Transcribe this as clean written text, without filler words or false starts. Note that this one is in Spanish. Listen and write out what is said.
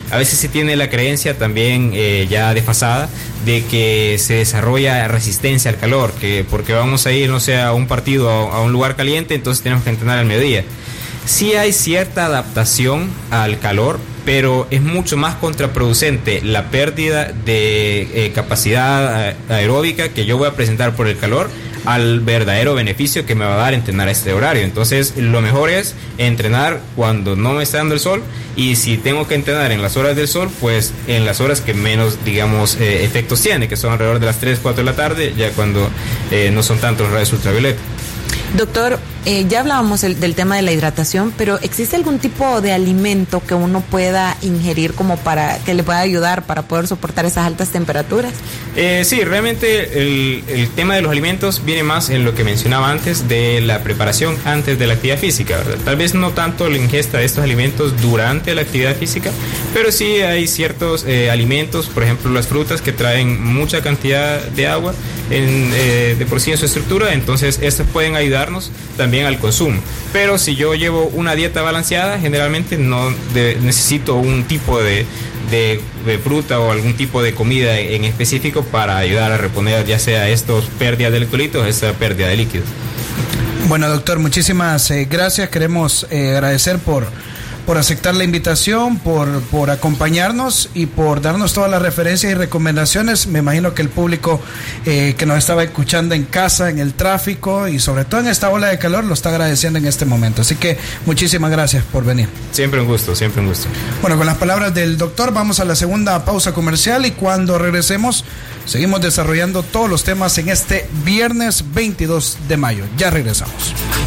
a veces se tiene la creencia también ya desfasada de que se desarrolla resistencia al calor, que porque vamos a ir, no sé, a un partido, a un lugar caliente, entonces tenemos que entrenar al mediodía. Sí hay cierta adaptación al calor, pero es mucho más contraproducente la pérdida de capacidad aeróbica que yo voy a presentar por el calor al verdadero beneficio que me va a dar entrenar a este horario. Entonces lo mejor es entrenar cuando no me está dando el sol, y si tengo que entrenar en las horas del sol, pues en las horas que menos, digamos, efectos tiene, que son alrededor de las 3, 4 de la tarde, ya cuando no son tantos los rayos ultravioleta. Doctor, ya hablábamos del tema de la hidratación, pero ¿existe algún tipo de alimento que uno pueda ingerir como para que le pueda ayudar para poder soportar esas altas temperaturas? Sí, realmente el tema de los alimentos viene más en lo que mencionaba antes de la preparación antes de la actividad física, ¿verdad? Tal vez no tanto la ingesta de estos alimentos durante la actividad física, pero sí hay ciertos alimentos, por ejemplo las frutas, que traen mucha cantidad de agua de por sí en su estructura, entonces estas pueden ayudarnos también al consumo. Pero si yo llevo una dieta balanceada, generalmente no necesito un tipo de fruta o algún tipo de comida en específico para ayudar a reponer ya sea estos pérdidas de electrolitos o esta pérdida de líquidos. Bueno, doctor, muchísimas gracias. Queremos agradecer por aceptar la invitación, por acompañarnos y por darnos todas las referencias y recomendaciones. Me imagino que el público que nos estaba escuchando en casa, en el tráfico y sobre todo en esta ola de calor lo está agradeciendo en este momento. Así que muchísimas gracias por venir. Siempre un gusto, siempre un gusto. Bueno, con las palabras del doctor vamos a la segunda pausa comercial y cuando regresemos seguimos desarrollando todos los temas en este viernes 22 de mayo. Ya regresamos.